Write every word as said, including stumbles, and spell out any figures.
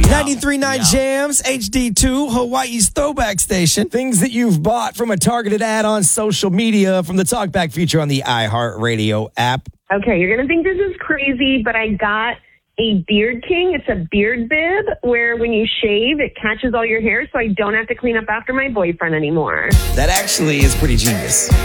ninety-three point nine Jams, H D two, Hawaii's throwback station. Things that you've bought from a targeted ad on social media from the Talkback feature on the iHeartRadio app. Okay, you're going to think this is crazy, but I got a Beard King. It's a beard bib where when you shave, it catches all your hair so I don't have to clean up after my boyfriend anymore. That actually is pretty genius.